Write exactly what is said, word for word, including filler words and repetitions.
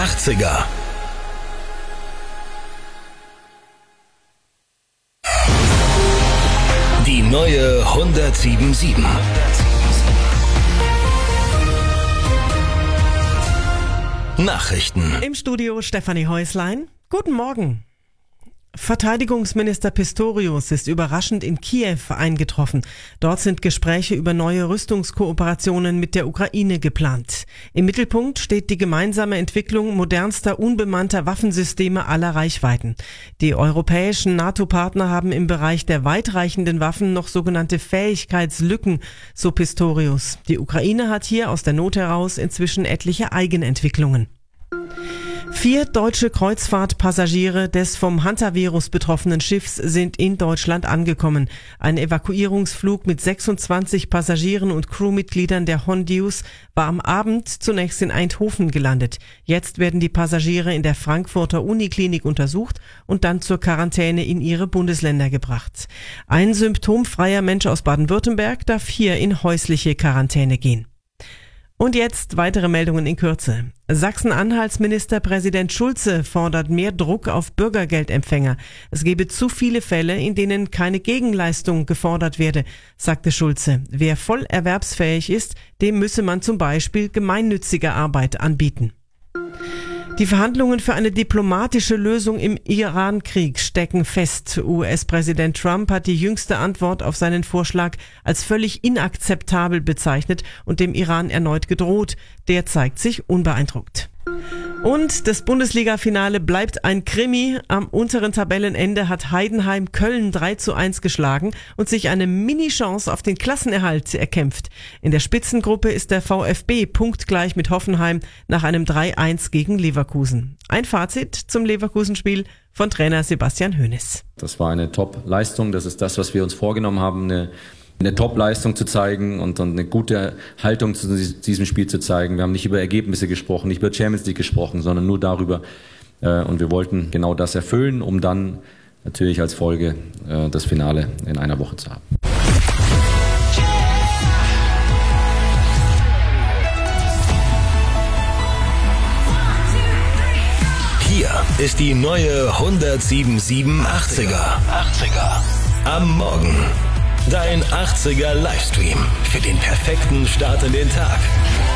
achtziger. Die neue hundertsieben sieben. Nachrichten. Im Studio Stefanie Häuslein. Guten Morgen. Verteidigungsminister Pistorius ist überraschend in Kiew eingetroffen. Dort sind Gespräche über neue Rüstungskooperationen mit der Ukraine geplant. Im Mittelpunkt steht die gemeinsame Entwicklung modernster unbemannter Waffensysteme aller Reichweiten. Die europäischen NATO-Partner haben im Bereich der weitreichenden Waffen noch sogenannte Fähigkeitslücken, so Pistorius. Die Ukraine hat hier aus der Not heraus inzwischen etliche Eigenentwicklungen. Vier deutsche Kreuzfahrtpassagiere des vom Hantavirus betroffenen Schiffs sind in Deutschland angekommen. Ein Evakuierungsflug mit sechsundzwanzig Passagieren und Crewmitgliedern der Hondius war am Abend zunächst in Eindhoven gelandet. Jetzt werden die Passagiere in der Frankfurter Uniklinik untersucht und dann zur Quarantäne in ihre Bundesländer gebracht. Ein symptomfreier Mensch aus Baden-Württemberg darf hier in häusliche Quarantäne gehen. Und jetzt weitere Meldungen in Kürze. Sachsen-Anhalts Ministerpräsident Schulze fordert mehr Druck auf Bürgergeldempfänger. Es gebe zu viele Fälle, in denen keine Gegenleistung gefordert werde, sagte Schulze. Wer voll erwerbsfähig ist, dem müsse man zum Beispiel gemeinnützige Arbeit anbieten. Die Verhandlungen für eine diplomatische Lösung im Iran-Krieg stecken fest. U S-Präsident Trump hat die jüngste Antwort auf seinen Vorschlag als völlig inakzeptabel bezeichnet und dem Iran erneut gedroht. Der zeigt sich unbeeindruckt. Und das Bundesliga-Finale bleibt ein Krimi. Am unteren Tabellenende hat Heidenheim Köln drei zu eins geschlagen und sich eine Mini-Chance auf den Klassenerhalt erkämpft. In der Spitzengruppe ist der VfB punktgleich mit Hoffenheim nach einem drei eins gegen Leverkusen. Ein Fazit zum Leverkusen-Spiel von Trainer Sebastian Hoeneß. Das war eine Top-Leistung. Das ist das, was wir uns vorgenommen haben, eine eine Top-Leistung zu zeigen und dann eine gute Haltung zu diesem Spiel zu zeigen. Wir haben nicht über Ergebnisse gesprochen, nicht über Champions League gesprochen, sondern nur darüber. Und wir wollten genau das erfüllen, um dann natürlich als Folge das Finale in einer Woche zu haben. Hier ist die neue hundertsieben sieben achtziger. Am Morgen. Dein achtziger Livestream für den perfekten Start in den Tag.